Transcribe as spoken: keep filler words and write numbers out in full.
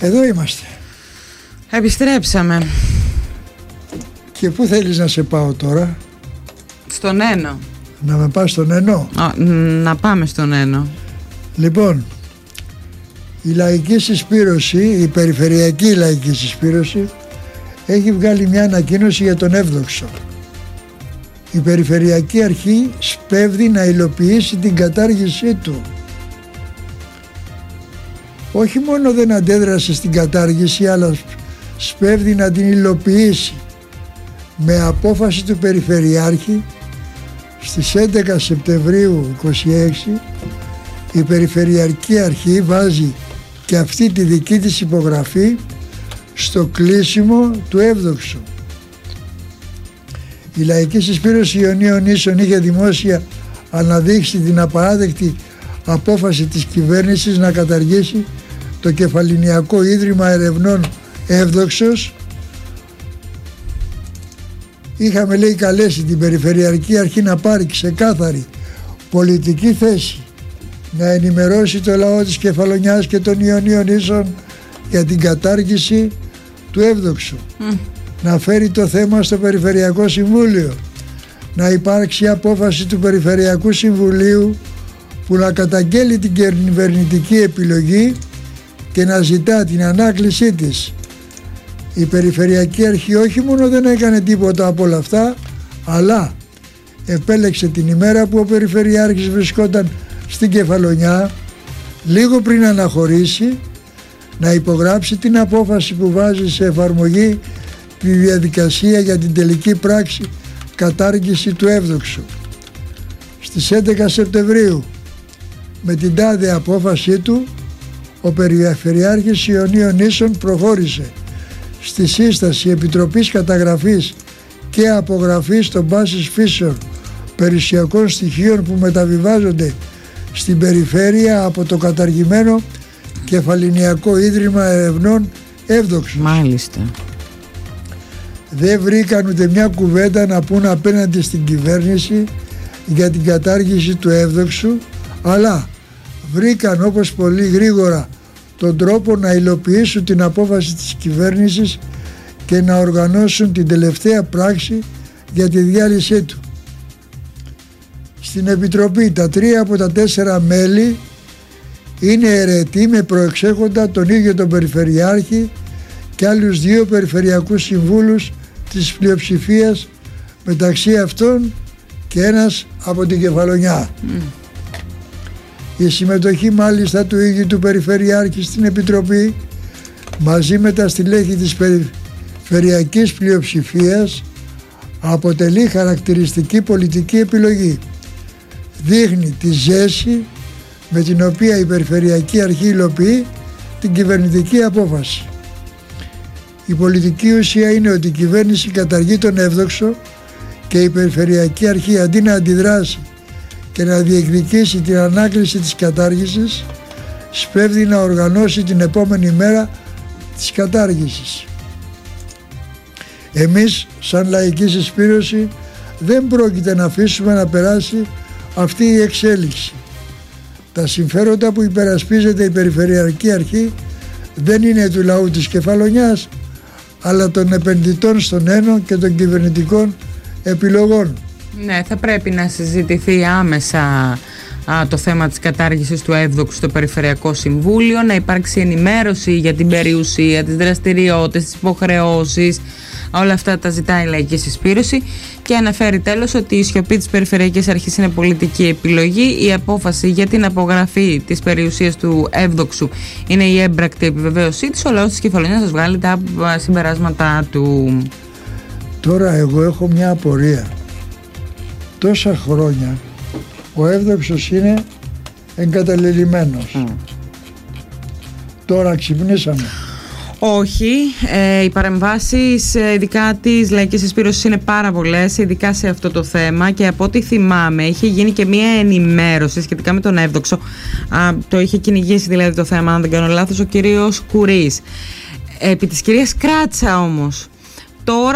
Εδώ είμαστε. Επιστρέψαμε. Και πού θέλεις να σε πάω τώρα? Στον Ένο. Να με πας στον Ένο? Α, να πάμε στον Ένο. Λοιπόν, η Λαϊκή Συσπήρωση, η Περιφερειακή Λαϊκή Συσπήρωση, έχει βγάλει μια ανακοίνωση για τον Εύδοξο. Η Περιφερειακή Αρχή σπέβδει να υλοποιήσει την κατάργησή του. Όχι μόνο δεν αντέδρασε στην κατάργηση, αλλά σπέβδει να την υλοποιήσει. Με απόφαση του Περιφερειάρχη στις έντεκα Σεπτεμβρίου είκοσι έξι, η Περιφερειακή Αρχή βάζει και αυτή τη δική της υπογραφή στο κλείσιμο του Εύδοξου. Η Λαϊκή Συσπήρωση Ιωνίων Νήσων είχε δημόσια αναδείξει την απαράδεκτη απόφαση της κυβέρνησης να καταργήσει το Κεφαληνιακό Ίδρυμα Ερευνών Εύδοξος. Είχαμε, λέει, καλέσει την Περιφερειακή Αρχή να πάρει ξεκάθαρη πολιτική θέση, να ενημερώσει το λαό της Κεφαλονιάς και των Ιωνίων Νήσων για την κατάργηση του Εύδοξου, mm. να φέρει το θέμα στο Περιφερειακό Συμβούλιο, να υπάρξει απόφαση του Περιφερειακού Συμβουλίου που να καταγγέλει την κυβερνητική επιλογή και να ζητά την ανάκλησή της. Η Περιφερειακή Αρχή όχι μόνο δεν έκανε τίποτα από όλα αυτά, αλλά επέλεξε την ημέρα που ο Περιφερειάρχης βρισκόταν στην Κεφαλονιά, λίγο πριν αναχωρήσει, να υπογράψει την απόφαση που βάζει σε εφαρμογή τη διαδικασία για την τελική πράξη κατάργηση του Εύδοξου. Στις έντεκα Σεπτεμβρίου, με την τάδε απόφασή του, ο Περιφερειάρχης Ιωνίων Νήσων προχώρησε στη σύσταση Επιτροπής Καταγραφής και Απογραφής των πάσης φύσεων περιουσιακών στοιχείων που μεταβιβάζονται στην περιφέρεια από το καταργημένο Κεφαληνιακό Ίδρυμα Ερευνών Εύδοξος. Μάλιστα. Δεν βρήκαν ούτε μια κουβέντα να πούν απέναντι στην κυβέρνηση για την κατάργηση του Εύδοξου, αλλά βρήκαν όπως πολύ γρήγορα τον τρόπο να υλοποιήσουν την απόφαση της κυβέρνησης και να οργανώσουν την τελευταία πράξη για τη διάλυσή του. Στην Επιτροπή τα τρία από τα τέσσερα μέλη είναι αιρετοί με προεξέχοντα τον ίδιο τον Περιφερειάρχη και άλλους δύο περιφερειακούς συμβούλους της πλειοψηφίας, μεταξύ αυτών και ένας από την Κεφαλονιά. Mm. Η συμμετοχή μάλιστα του ίδιου του Περιφερειάρχη στην Επιτροπή μαζί με τα στελέχη της περιφερειακής πλειοψηφίας αποτελεί χαρακτηριστική πολιτική επιλογή. Δείχνει τη ζέση με την οποία η Περιφερειακή Αρχή υλοποιεί την κυβερνητική απόφαση. Η πολιτική ουσία είναι ότι η κυβέρνηση καταργεί τον Εύδοξο και η Περιφερειακή Αρχή, αντί να αντιδράσει και να διεκδικήσει την ανάκληση της κατάργησης, σπέβδει να οργανώσει την επόμενη μέρα της κατάργησης. Εμείς σαν Λαϊκή Συσπήρωση δεν πρόκειται να αφήσουμε να περάσει αυτή η εξέλιξη. Τα συμφέροντα που υπερασπίζεται η Περιφερειακή Αρχή δεν είναι του λαού της Κεφαλονιάς, αλλά των επενδυτών στον Ένο και των κυβερνητικών επιλογών. Ναι, θα πρέπει να συζητηθεί άμεσα α, το θέμα της κατάργησης του Εύδοξου στο Περιφερειακό Συμβούλιο, να υπάρξει ενημέρωση για την περιουσία, τις δραστηριότητες, τις υποχρεώσεις. Όλα αυτά τα ζητάει η Λαϊκή Συσπήρωση και αναφέρει τέλος ότι η σιωπή της Περιφερειακής Αρχής είναι πολιτική επιλογή. Η απόφαση για την απογραφή της περιουσίας του Εύδοξου είναι η έμπρακτη επιβεβαίωσή της. Ο λαός της Κεφαλονιάς θα βγάλει τα συμπεράσματά του. Τώρα εγώ έχω μια απορία. Τόσα χρόνια ο Εύδοξος είναι εγκαταλελειμμένος. Mm. Τώρα ξυπνήσαμε. Όχι, ε, οι παρεμβάσεις ειδικά της Λαϊκής Συσπήρωσης είναι πάρα πολλές, ειδικά σε αυτό το θέμα, και από ό,τι θυμάμαι είχε γίνει και μία ενημέρωση σχετικά με τον Εύδοξο. Α, το είχε κυνηγήσει δηλαδή το θέμα, αν δεν κάνω λάθος, ο κύριος Κουρής. Επί της κυρίας Κράτσα όμως. Τώρα